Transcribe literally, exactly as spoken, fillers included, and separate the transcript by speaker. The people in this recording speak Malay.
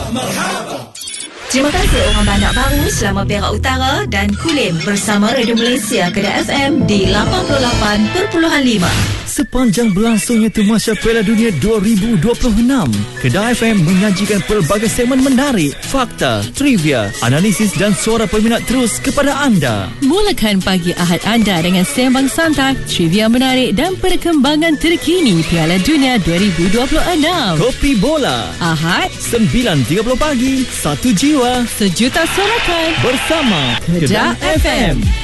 Speaker 1: Terima kasih orang Banak Baru, Selama Perak Utara dan Kulim bersama Radio Malaysia Kedah F M di lapan puluh lapan perpuluhan lima.
Speaker 2: Sepanjang berlangsungnya Temasya Piala Dunia dua ribu dua puluh enam, Kedah F M menyajikan pelbagai segmen menarik, fakta, trivia, analisis dan suara peminat terus kepada anda.
Speaker 3: Mulakan pagi Ahad anda dengan sembang santai, trivia menarik dan perkembangan terkini Piala Dunia dua ribu dua puluh enam.
Speaker 2: Kopi Bola
Speaker 3: Ahad
Speaker 2: sembilan tiga puluh pagi, satu jiwa,
Speaker 3: sejuta sorakan
Speaker 2: bersama
Speaker 3: Kedah F M.